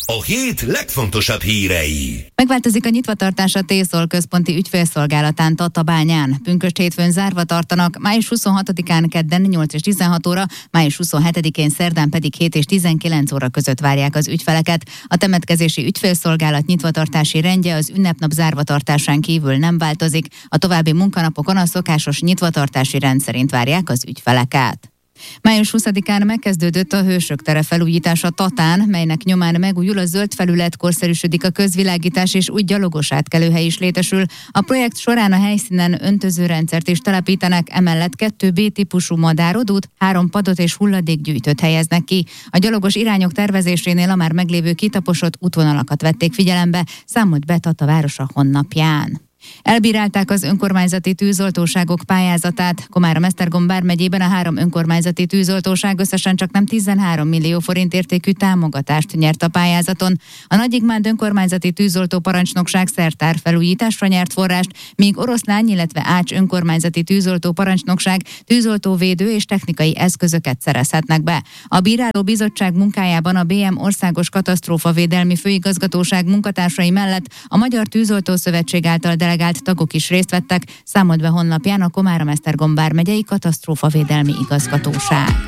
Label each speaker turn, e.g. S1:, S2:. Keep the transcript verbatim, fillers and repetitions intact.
S1: A hét legfontosabb hírei.
S2: Megváltozik a nyitvatartás a T-Szol központi ügyfélszolgálatán Tatabányán. Pünkösd hétfőn zárva tartanak, május huszonhatodikán kedden nyolc és tizenhat óra, május huszonhetedikén szerdán pedig hét és tizenkilenc óra között várják az ügyfeleket. A temetkezési ügyfélszolgálat nyitvatartási rendje az ünnepnap zárvatartásán kívül nem változik. A további munkanapokon a szokásos nyitvatartási rend szerint várják az ügyfeleket. május huszadikán megkezdődött a Hősök tere felújítása Tatán, melynek nyomán megújul a zöld felület, korszerűsödik a közvilágítás és új gyalogos átkelőhely is létesül. A projekt során a helyszínen öntözőrendszert is telepítenek, emellett kettő B-típusú madárodút, három padot és hulladékgyűjtőt helyeznek ki. A gyalogos irányok tervezésénél a már meglévő kitaposott útvonalakat vették figyelembe, számolt be Tata városa honlapján. Elbírálták az önkormányzati tűzoltóságok pályázatát. Komárom-Esztergom vármegyében a három önkormányzati tűzoltóság összesen csak nem tizenhárom millió forint értékű támogatást nyert a pályázaton. A Nagyigmánd önkormányzati tűzoltó parancsnokság szertár felújításra nyert forrást, míg Oroszlány, illetve Ács önkormányzati tűzoltó parancsnokság tűzoltóvédő és technikai eszközöket szerezhetnek be. A bíráló bizottság munkájában a bé em Országos Katasztrófavédelmi Főigazgatóság munkatársai mellett a Magyar Tűzoltó Szövetség által delegált tagok is részt vettek, számolt be honlapján a Komárom-Esztergom vármegyei Katasztrófavédelmi Igazgatóság.